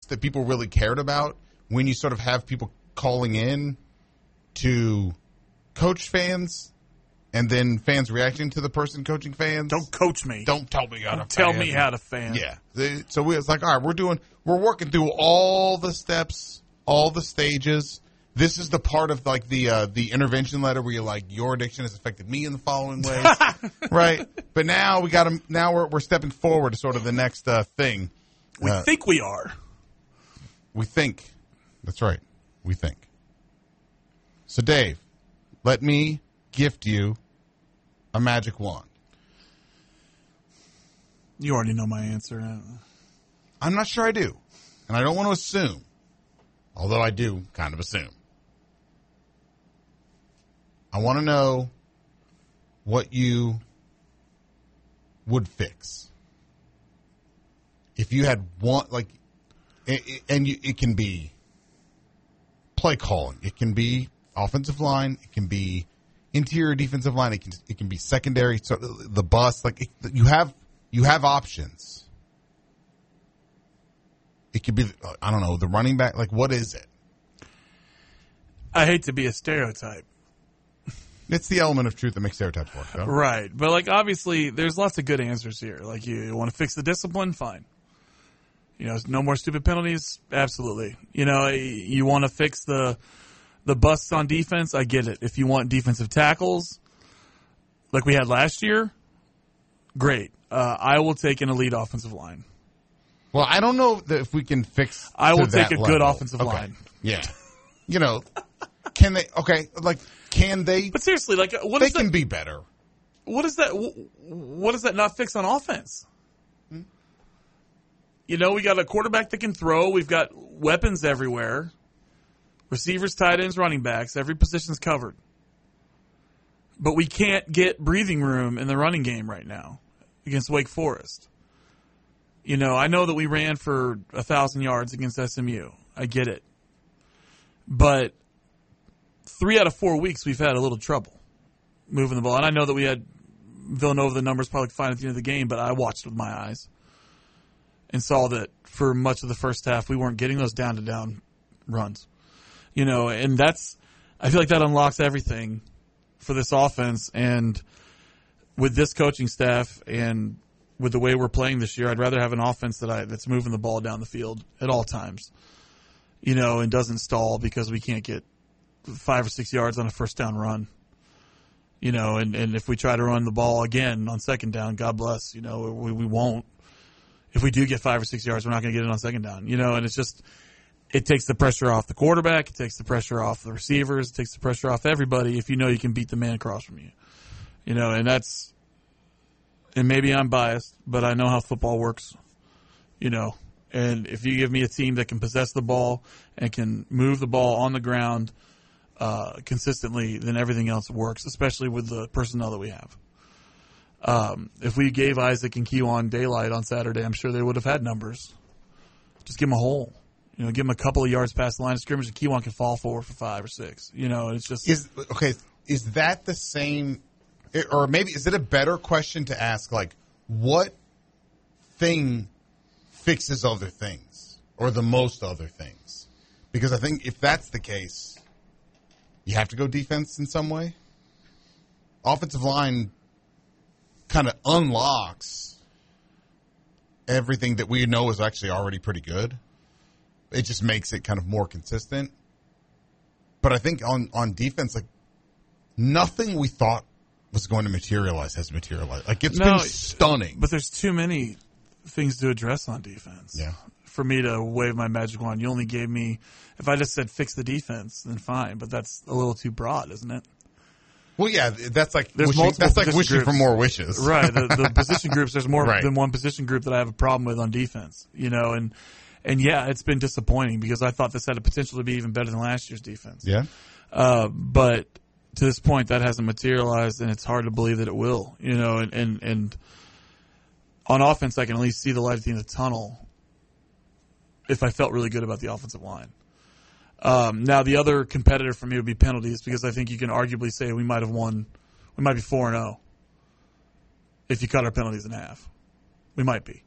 that people really cared about when you sort of have people calling in to coach fans and then fans reacting to the person coaching fans. Don't coach me. Don't tell me how to fan. Tell me how to fan. Yeah. So it's like, all right, we're working through all the steps, all the stages. This is the part of like the intervention letter where you're like, your addiction has affected me in the following ways, right? But now we're stepping forward to sort of the next thing. We think we are. We think. That's right. We think. So Dave, let me gift you a magic wand. You already know my answer. I'm not sure I do, and I don't want to assume, although I do kind of assume. I want to know what you would fix. If you had one, like, it can be play calling. It can be offensive line. It can be interior defensive line. It can be secondary. So the bus, like you have options. It could be, I don't know, the running back. Like, what is it? I hate to be a stereotype. It's the element of truth that makes stereotypes work, though. Right. But, like, obviously, there's lots of good answers here. Like, you want to fix the discipline? Fine. You know, no more stupid penalties? Absolutely. You know, you want to fix the busts on defense? I get it. If you want defensive tackles, like we had last year, great. I will take an elite offensive line. Well, I don't know if we can fix. I will take a level. good offensive line. Yeah. You know, can they? Okay, like can they? But seriously, like what they is that? They can be better. What is that? What does that not fix on offense? You know, we got a quarterback that can throw. We've got weapons everywhere. Receivers, tight ends, running backs. Every position's covered. But we can't get breathing room in the running game right now against Wake Forest. You know, I know that we ran for 1,000 yards against SMU. I get it. But 3 out of 4 weeks we've had a little trouble moving the ball. And I know that we had Villanova, the numbers probably fine at the end of the game, but I watched with my eyes and saw that for much of the first half we weren't getting those down-to-down runs. You know, and I feel like that unlocks everything for this offense. And with this coaching staff and with the way we're playing this year, I'd rather have an offense that's moving the ball down the field at all times, you know, and doesn't stall because we can't get 5 or 6 yards on a first down run. You know, and if we try to run the ball again on second down, God bless, you know, we won't. If we do get 5 or 6 yards, we're not going to get it on second down, you know, and it's just, it takes the pressure off the quarterback, it takes the pressure off the receivers, it takes the pressure off everybody if you know you can beat the man across from you. You know, and maybe I'm biased, but I know how football works, you know. And if you give me a team that can possess the ball and can move the ball on the ground consistently, then everything else works, especially with the personnel that we have. If we gave Isaac and Kejuan daylight on Saturday, I'm sure they would have had numbers. Just give them a hole. You know, give them a couple of yards past the line of scrimmage, and Kejuan can fall forward for 5 or 6. You know, it's just... Is that the same... Or maybe, is it a better question to ask, like, what thing fixes other things? Or the most other things? Because I think if that's the case, you have to go defense in some way. Offensive line kind of unlocks everything that we know is actually already pretty good. It just makes it kind of more consistent. But I think on defense, like, nothing we thought was going to materialize has materialized. Like, it's been stunning. But there's too many things to address on defense. Yeah. For me to wave my magic wand. You only gave me, if I just said fix the defense, then fine. But that's a little too broad, isn't it? Well, yeah, that's like wishing wishing for more wishes. Right. The position groups, there's more right. than one position group that I have a problem with on defense. You know, and yeah, it's been disappointing because I thought this had a potential to be even better than last year's defense. Yeah. But to this point, that hasn't materialized, and it's hard to believe that it will. You know, and on offense, I can at least see the light at the end of the tunnel if I felt really good about the offensive line. Now, the other competitor for me would be penalties because I think you can arguably say we might have won. We might be 4-0 if you cut our penalties in half. We might be.